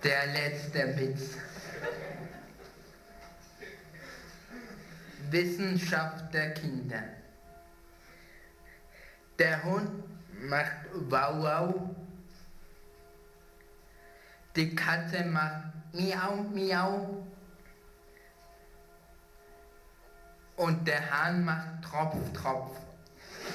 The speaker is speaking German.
Der letzte Witz. Wissenschaft der Kinder. Der Hund macht Wow Wow. Die Katze macht Miau Miau. Und der Hahn macht Tropf Tropf.